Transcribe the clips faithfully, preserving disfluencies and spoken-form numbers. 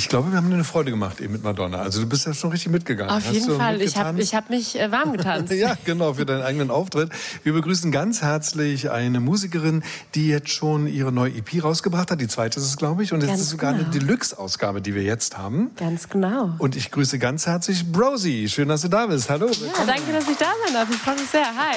ich glaube, wir haben dir eine Freude gemacht eben mit Madonna. Also du bist ja schon richtig mitgegangen. Auf Hast jeden du Fall. Ich habe ich hab mich äh, warm getanzt. Ja, genau, für deinen eigenen Auftritt. Wir begrüßen ganz herzlich eine Musikerin, die jetzt schon ihre neue E P rausgebracht hat. Die zweite ist es, glaube ich. Und jetzt ist sogar genau. eine Deluxe-Ausgabe, die wir jetzt haben. Ganz genau. Und ich grüße ganz herzlich Brosi. Schön, dass du da bist. Hallo. Ja, danke, dass ich da sein darf. Ich freue mich sehr. Hi.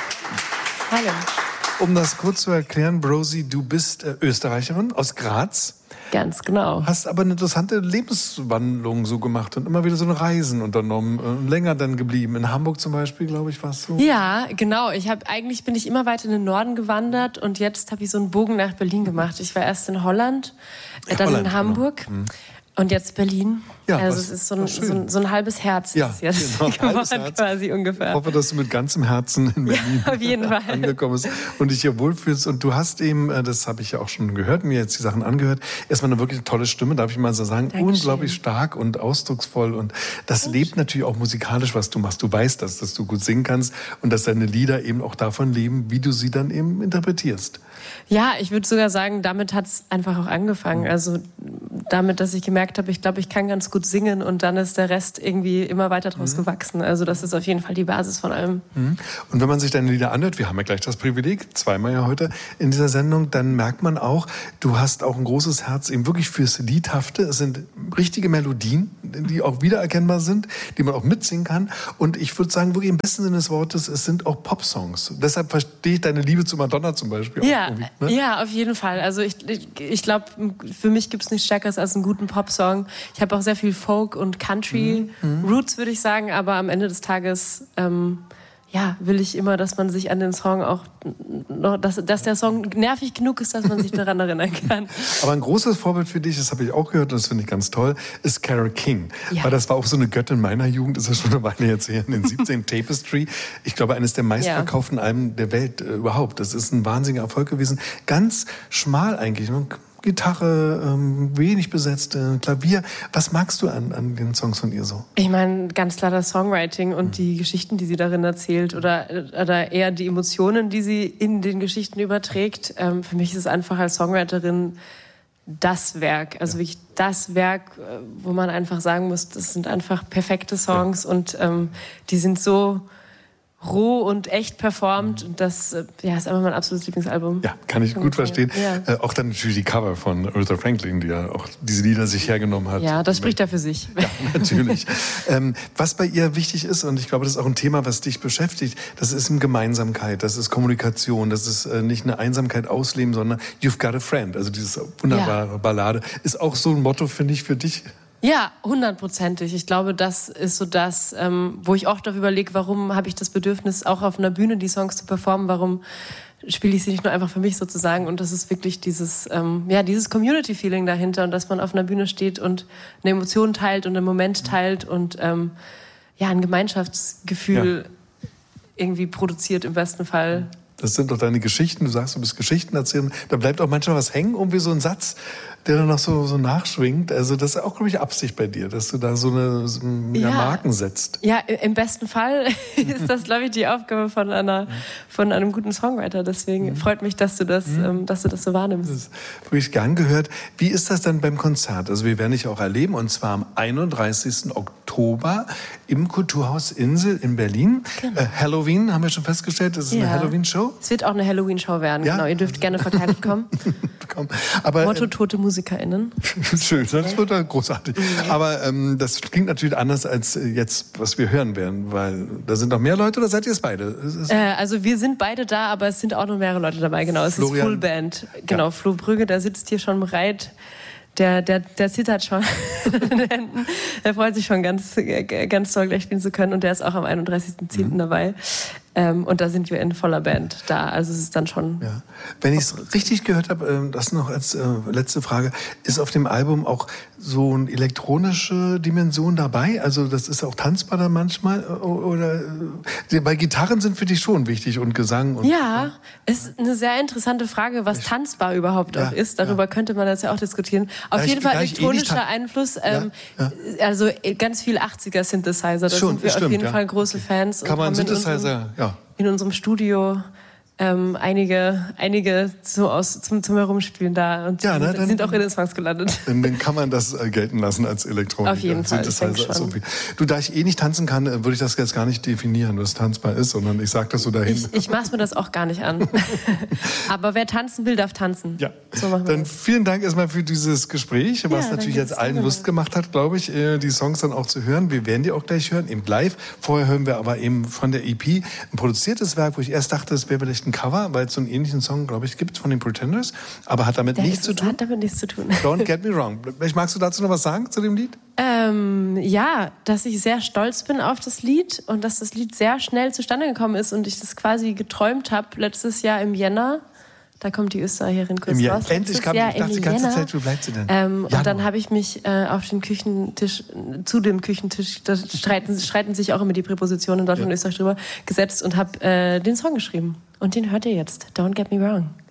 Hallo. Um das kurz zu erklären, Brosi, du bist äh, Österreicherin aus Graz. Ganz genau. Hast aber eine interessante Lebenswandlung so gemacht und immer wieder so eine Reisen unternommen, äh, länger dann geblieben. In Hamburg zum Beispiel, glaube ich, warst du. Ja, genau. Ich habe eigentlich bin ich immer weiter in den Norden gewandert und jetzt habe ich so einen Bogen nach Berlin gemacht. Ich war erst in Holland, äh, dann Holland, in Hamburg. Genau. Mhm. Und jetzt Berlin. Ja, also was, es ist so ein, so, ein, so ein halbes Herz. Ja, ist jetzt genau, ein halbes geworden, Herz. quasi ungefähr. Ich hoffe, dass du mit ganzem Herzen in Berlin ja, auf jeden Fall. angekommen bist und dich hier wohlfühlst. Und du hast eben, das habe ich ja auch schon gehört, mir jetzt die Sachen angehört, erstmal eine wirklich tolle Stimme, darf ich mal so sagen. Dankeschön. Unglaublich stark und ausdrucksvoll. Und das Dankeschön. lebt natürlich auch musikalisch, was du machst. Du weißt das, dass du gut singen kannst und dass deine Lieder eben auch davon leben, wie du sie dann eben interpretierst. Ja, ich würde sogar sagen, damit hat es einfach auch angefangen. Also damit, dass ich gemerkt habe, ich glaube, ich kann ganz gut singen und dann ist der Rest irgendwie immer weiter draus mhm. gewachsen. Also das ist auf jeden Fall die Basis von allem. Mhm. Und wenn man sich deine Lieder anhört, wir haben ja gleich das Privileg, zweimal ja heute in dieser Sendung, dann merkt man auch, du hast auch ein großes Herz eben wirklich fürs Liedhafte. Es sind richtige Melodien, die auch wiedererkennbar sind, die man auch mitsingen kann. Und ich würde sagen, wirklich im besten Sinne des Wortes, es sind auch Popsongs. Deshalb verstehe ich deine Liebe zu Madonna zum Beispiel ja. auch. Ne? Ja, auf jeden Fall. Also ich, ich, ich glaube, für mich gibt es nichts Stärkeres als einen guten Popsong. Ich habe auch sehr viel Folk und Country mhm. Roots, würde ich sagen, aber am Ende des Tages ähm, ja, will ich immer, dass man sich an den Song auch, noch, dass, dass der Song nervig genug ist, dass man sich daran erinnern kann. Aber ein großes Vorbild für dich, das habe ich auch gehört und das finde ich ganz toll, ist Carole King. Ja. Weil das war auch so eine Göttin meiner Jugend, ist ja schon eine Weile jetzt her, in den siebzehn Tapestry. Ich glaube, eines der meistverkauften ja. Alben der Welt äh, überhaupt. Das ist ein wahnsinniger Erfolg gewesen. Ganz schmal eigentlich. Gitarre, ähm, wenig besetzt, äh, Klavier. Was magst du an, an den Songs von ihr so? Ich meine, ganz klar das Songwriting und mhm. die Geschichten, die sie darin erzählt oder, oder eher die Emotionen, die sie in den Geschichten überträgt. Ähm, für mich ist es einfach als Songwriterin das Werk, also ja. wirklich das Werk, wo man einfach sagen muss, das sind einfach perfekte Songs ja. und ähm, die sind so roh und echt performt und das ja, ist einfach mein absolutes Lieblingsalbum. Ja, kann ich gut verstehen. Ja. Äh, auch dann natürlich die Cover von Aretha Franklin, die ja auch diese Lieder sich hergenommen hat. Ja, das spricht ja für sich. Ja, natürlich. ähm, was bei ihr wichtig ist, und ich glaube, das ist auch ein Thema, was dich beschäftigt, das ist eine Gemeinsamkeit, das ist Kommunikation, das ist äh, nicht eine Einsamkeit ausleben, sondern you've got a friend. Also diese wunderbare ja. Ballade ist auch so ein Motto, finde ich, für dich. Ja, hundertprozentig. Ich glaube, das ist so das, ähm, wo ich oft auch überlege, warum habe ich das Bedürfnis, auch auf einer Bühne die Songs zu performen, warum spiele ich sie nicht nur einfach für mich sozusagen und das ist wirklich dieses, ähm, ja, dieses Community-Feeling dahinter und dass man auf einer Bühne steht und eine Emotion teilt und einen Moment teilt und ähm, ja, ein Gemeinschaftsgefühl ja. irgendwie produziert im besten Fall. Das sind doch deine Geschichten, du sagst, du bist Geschichten erzählen, da bleibt auch manchmal was hängen, irgendwie so ein Satz, der dann noch so, so nachschwingt. Also das ist auch, glaube ich, Absicht bei dir, dass du da so eine so ja, ja, Marken setzt. Ja, im besten Fall ist das, glaube ich, die Aufgabe von einer von einem guten Songwriter. Deswegen mhm. freut mich, dass du das, mhm. ähm, dass du das so wahrnimmst. Das habe ich gern gehört. Wie ist das dann beim Konzert? Also wir werden dich auch erleben, und zwar am einunddreißigsten Oktober im Kulturhaus Insel in Berlin. Genau. Äh, Halloween, haben wir schon festgestellt, das ist ja. eine Halloween-Show. Es wird auch eine Halloween-Show werden, ja? Genau. Ihr dürft gerne verteilt kommen. Komm. Aber, Motto tote MusikerInnen. Schön, das wird dann großartig. Mhm. Aber ähm, das klingt natürlich anders als jetzt, was wir hören werden, weil da sind noch mehr Leute, oder seid ihr es beide? Äh, also wir sind beide da, aber es sind auch noch mehrere Leute dabei, genau. Es Florian. ist Full Band. Genau, ja. Flo Brügge, der sitzt hier schon bereit. Der, der, der zittert schon in den Händen. Er freut sich schon ganz, ganz toll, gleich spielen zu können. Und der ist auch am einunddreißigsten zehnten Mhm. dabei. Ähm, und da sind wir in voller Band da. Also es ist dann schon... Ja. Wenn ich es richtig gehört habe, das noch als äh, letzte Frage, ist auf dem Album auch so eine elektronische Dimension dabei? Also das ist auch tanzbar dann manchmal? Oder äh, bei Gitarren sind für dich schon wichtig und Gesang? Und, ja, ist eine sehr interessante Frage, was tanzbar überhaupt ja, auch ist. Darüber ja. könnte man jetzt ja auch diskutieren. Auf ja, jeden ich, Fall elektronischer eh Einfluss. Ähm, ja, ja. Also ganz viel achtziger-Synthesizer. Da schon, sind wir stimmt, auf jeden ja. Fall große okay. Fans. Kann man Synthesizer, in unserem, ja. in unserem Studio ähm, einige, einige so aus, zum, zum Herumspielen da und ja, ne, dann, sind auch in den Songs gelandet. Dann, dann kann man das äh, gelten lassen als Elektroniker. Auf jeden Fall, ich denke schon. Okay. Du, da ich eh nicht tanzen kann, würde ich das jetzt gar nicht definieren, was tanzbar ist, sondern ich sage das so dahin. Ich, ich maß mir das auch gar nicht an. Aber wer tanzen will, darf tanzen. Ja. So machen wir dann das. Vielen Dank erstmal für dieses Gespräch, was ja, natürlich jetzt allen Lust gemacht hat, glaube ich, die Songs dann auch zu hören. Wir werden die auch gleich hören, eben live. Vorher hören wir aber eben von der E P ein produziertes Werk, wo ich erst dachte, es wäre vielleicht ein Cover, weil es so einen ähnlichen Song, glaube ich, gibt von den Pretenders, aber hat damit der nichts zu tun. Hat damit nichts zu tun. Don't get me wrong. Vielleicht magst du dazu noch was sagen zu dem Lied? Ähm, ja, dass ich sehr stolz bin auf das Lied und dass das Lied sehr schnell zustande gekommen ist und ich das quasi geträumt habe letztes Jahr im Jänner. Da kommt die Österreicherin kurz Im raus. Endlich kam ich dachte die ganze Jänner. Zeit, wo bleibt sie denn? Ähm, und dann habe ich mich äh, auf den Küchentisch, zu dem Küchentisch, da streiten, streiten sich auch immer die Präpositionen in Deutschland ja. und Österreich drüber, gesetzt und habe äh, den Song geschrieben. Und den hört ihr jetzt. Don't Get Me Wrong.